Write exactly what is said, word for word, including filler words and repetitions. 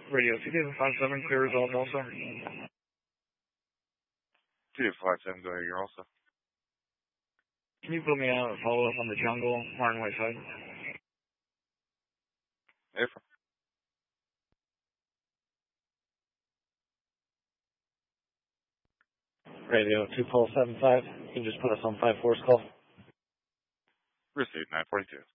Radio two two five seven, clear result also. two two five seven, go ahead, you're also. Can you put me out a follow-up on the jungle, Martin Whiteside? April. Radio two four seven five, you can just put us on five four's call. Received, nine forty-two.